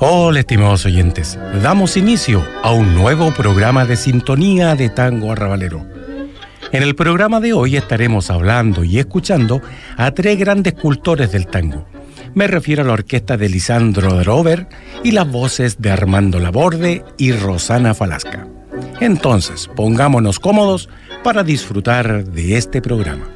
Hola, estimados oyentes. Damos inicio a un nuevo programa de Sintonía de Tango Arrabalero. En el programa de hoy estaremos hablando y escuchando a tres grandes cultores del tango. Me refiero a la orquesta de Lisandro Drover y las voces de Armando Laborde y Rosana Falasca. Entonces, pongámonos cómodos para disfrutar de este programa.